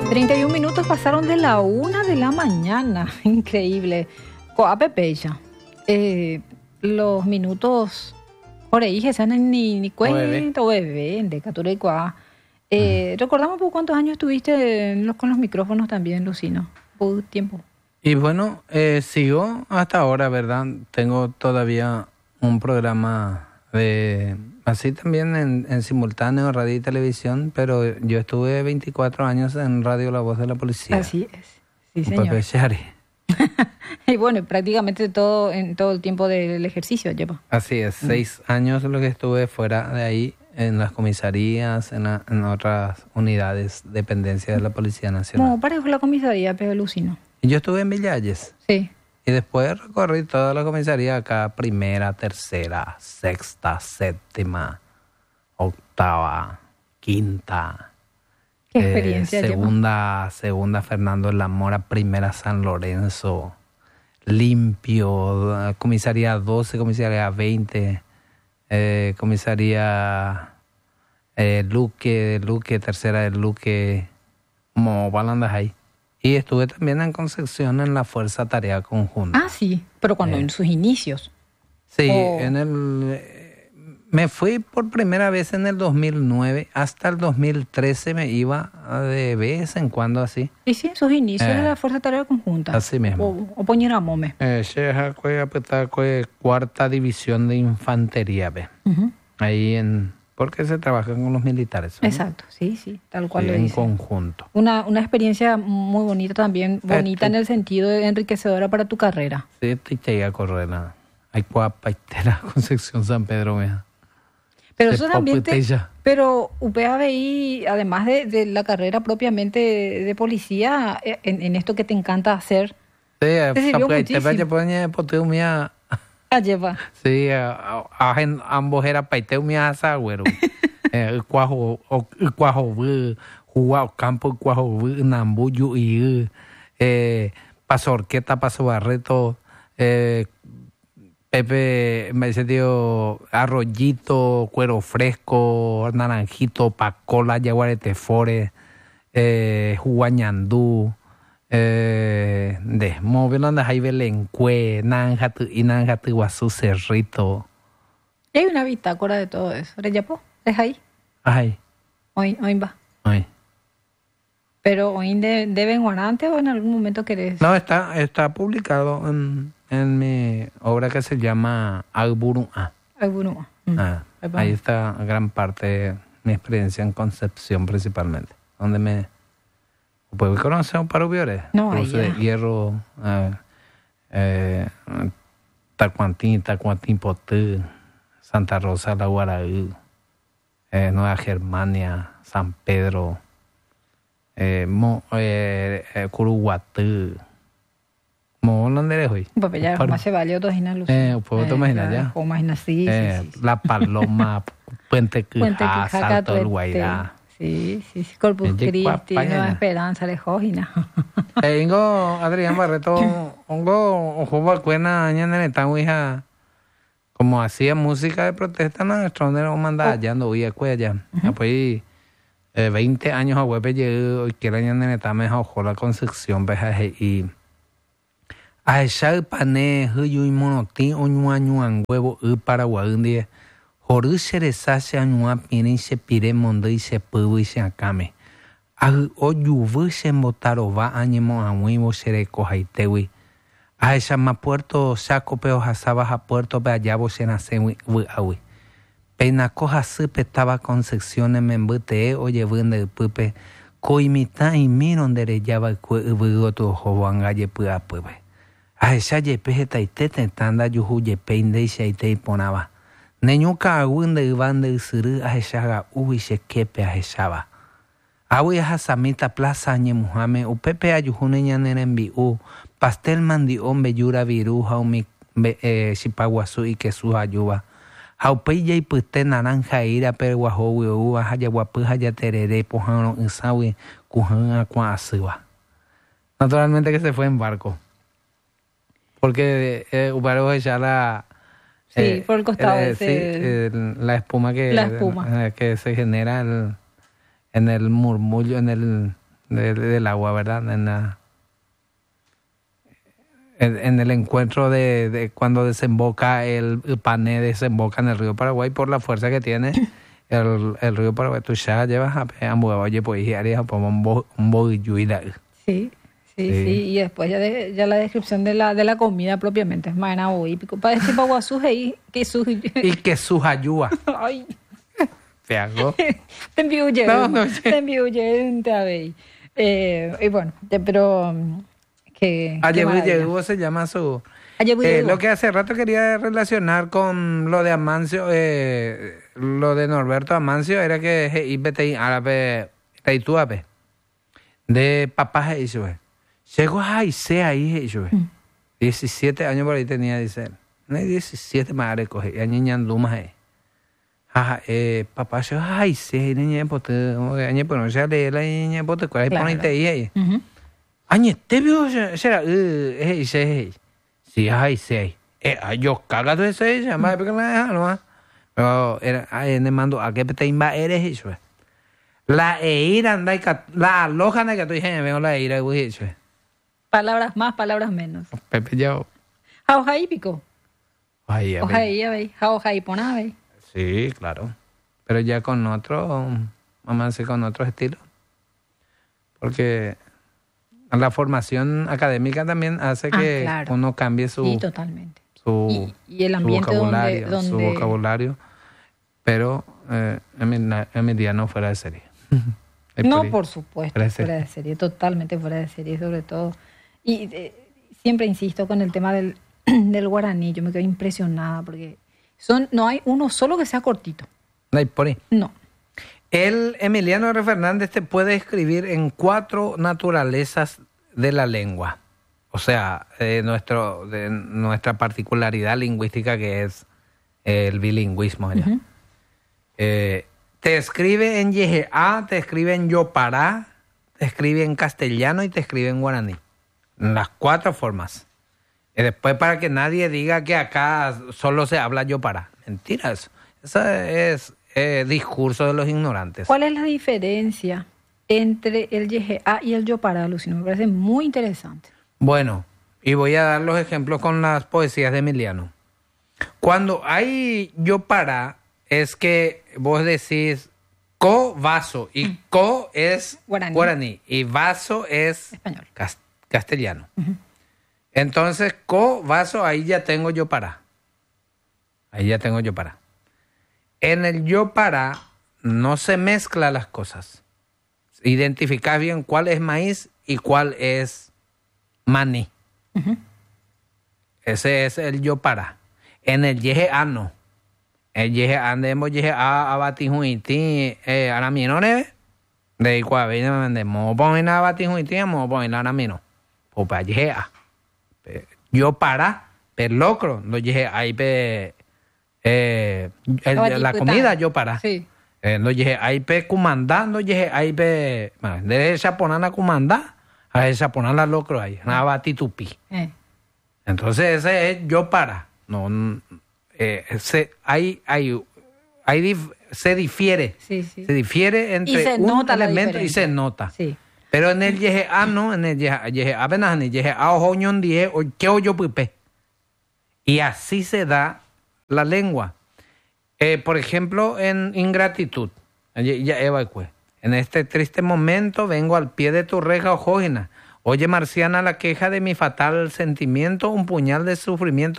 31 minutos pasaron de la 1 de la mañana. Increíble. Coapepecha. Los minutos por ahí que sean ni cuenta o bebé de Catura y Coa. Recordamos por cuántos años estuviste con los micrófonos también, Lucino. Por tiempo. Y bueno, sigo hasta ahora, ¿verdad? Tengo todavía un programa de... Así también en simultáneo, radio y televisión, pero yo estuve 24 años en Radio La Voz de la Policía. Así es, sí señor. Y bueno, prácticamente en todo el tiempo del ejercicio lleva. Así es, 6 años lo que estuve fuera de ahí, en las comisarías, en otras unidades, dependencias de la Policía Nacional. No, parejo la comisaría, Pedro Lucino. Y yo estuve en Villalles. Sí. Y después recorrí toda la comisaría acá, primera, tercera, sexta, séptima, octava, quinta. ¿Qué experiencia Segunda Fernando de la Mora, primera San Lorenzo, limpio, comisaría 12, comisaría 20, comisaría Luque, tercera de Luque, como balandas ahí. Y estuve también en Concepción en la Fuerza Tarea Conjunta. Ah, sí, pero cuando en sus inicios. Sí, me fui por primera vez en el 2009, hasta el 2013 me iba de vez en cuando así. Y sí, en sus inicios de la Fuerza Tarea Conjunta. Así mismo. O poñera mome. Cuarta división de infantería, ve. Ahí porque se trabaja con los militares, ¿no? Exacto, sí, tal cual sí, lo en dice. Conjunto. Una experiencia muy bonita también, bonita en el sentido de enriquecedora para tu carrera. Sí, te llegué a correr nada. Hay cuapaitera Concepción San Pedro, mija. Pero eso también pero UPABI, además de la carrera propiamente de policía, en esto que te encanta hacer, te sirvió muchísimo. Lleva. Sí, ambos era paiteu minha asa, güero. El cuajo jugado campo, el cuajo nambuyo y paso Orqueta, paso Barreto, Pepe, me dice tío, Arroyito, Cuero Fresco, Naranjito, Pacola, Yaguaretefore, Juguañandú, Desmovio, andas ahí Belencue, Nanjatu, Guazú, Cerrito. Y hay una bitácora de todo eso. ¿Reyapo? ¿Es ahí? Ay. Hoy va. Ay. Pero hoy debe en Guarante o en algún momento querés. No, está publicado en mi obra que se llama Alburúa. Alburúa. Ahí está gran parte de mi experiencia en Concepción principalmente, donde me puedo conocer un par de viores. No, Cruce de Hierro, Tacuantín, Potú, Santa Rosa, La Guaraí, Nueva Germania, San Pedro, Curuguatú. ¿Cómo no eres hoy? Pues ya, más se vale otro luz. ¿Puedo te imaginar ya? O imaginar, sí. La Paloma, Puente Quijá, Salto del Guairá. Sí. Corpus Christi, Nueva Esperanza, Lejojina. Ingo, Adrián Barreto, ojo, vacuena, hija, como hacía música de protesta, nuestro no mandaba allá, no voy a cuella. Después, 20 años a huepe llegué, que la ñana está me ojo la Concepción, y a echar pané, y monotín, oñuan huevo, Paraguay, un día. Horu seresa se anua pine se pire mondo y se pubu y se acame. O yuvu se motarova añemo amuivo sereco haitewi. A esa ma puerto saco peo hasaba a puerto pe allá vos se nace wi awi. Pena coja supe estaba Concepción en membute oye vende pupe. Coimita y miron derechaba el cuevo tu jovangalle pua pupe. A esa yepe taitete tanda yuhu yepeinde y se te ponaba. Neñuka agunda y banda y suru a jeshaga uy se kepe a jeshaba. Awi a samita plaza ñe muhame u pepe ayuhune ñanen envi pastel mandi hombe yura viruja umi shipaguasu y que su ayuba. Haupeya y puste naranja ira per guajowi uva haya guapu haya terere pojano insawi kujan aqua asiva. Naturalmente que se fue en barco. Porque Ubaro ya la... Sí, por el costado la espuma que se genera en el murmullo, en el del agua, ¿verdad? En el encuentro de cuando desemboca el Pané, desemboca en el río Paraguay por la fuerza que tiene el río Paraguay. Tú ya llevas a oye, pues y harías un boguilluida. Sí. Y después ya la descripción de la comida propiamente es más hoy pico para decir para y que sus y que sus ayúa. Ay. Te hago. Te envío te habéis. Y bueno, pero que se llama su lo que hace rato quería relacionar con lo de Amancio, lo de Norberto Amancio era que IPTI árabe Taituape de papá hizo. Llegó a se ahí hizo. 17 años por ahí tenía, dice. No hay 17 madres coge, y niñan dumas papá yo ay se niña pote, añe pero ya le la niña pote, cuál ponite ahí. Añe te vio será sí ay se yo caga de ese llama porque me dejaron pero era en mando a que te inva eres eso. La eira anda la aloja na que tú dije veo la eira y eso. Palabras más, palabras menos. Pepe yo. Jaojai pico. Ay, Jaojai ponave. Sí, claro. Pero ya con otro, mamance con otro estilo. Porque la formación académica también hace que claro. uno cambie su... Sí, totalmente. Y el ambiente su vocabulario, donde... su vocabulario. Pero Emiliano fuera de serie. No, por supuesto, fuera de serie, totalmente fuera de serie, sobre todo. Y siempre insisto con el tema del guaraní, yo me quedo impresionada porque no hay uno solo que sea cortito. No hay por ahí. No. El Emiliano R. Fernández te puede escribir en 4 naturalezas de la lengua. O sea, de nuestra particularidad lingüística que es el bilingüismo. Uh-huh. Te escribe en Yejeá, te escribe en Yopará, te escribe en castellano y te escribe en guaraní. Las 4 formas. Y después para que nadie diga que acá solo se habla Yopará. Mentiras. Ese es discurso de los ignorantes. ¿Cuál es la diferencia entre el Yejeá y el Yopará, Lucino? Me parece muy interesante. Bueno, y voy a dar los ejemplos con las poesías de Emiliano. Cuando hay Yopará, es que vos decís co, vaso, y co es guaraní y vaso es español. Castellano. Uh-huh. Entonces, co, vaso, ahí ya tengo Yopará. En el Yopará no se mezcla las cosas. Identificás bien cuál es maíz y cuál es maní. Uh-huh. Ese es el Yopará. En el Yejeá no. El Yejeá andemos Yejeá abatijuiti aramino neve. De igual de mo poner abatijuiti mo poner aramino. Opa Yejeá. Yopará perlocro no Yejeá ahí la comida Yopará. Sí. No Yejeá ahí cumandá no Yejeá ahí de esa ponana cumandá a esa ponana locro ahí abatitupi. Entonces ese es Yopará. No se difiere. Sí. Se difiere entre un elemento y se nota. Sí. Pero en el Yejeá no, en el Yejeá apenas en el Yejeá ojoñón die o que oyo pupe. Y así se da la lengua. Por ejemplo, en ingratitud. En este triste momento vengo al pie de tu reja, ojógena. Oye, marciana, la queja de mi fatal sentimiento, un puñal de sufrimiento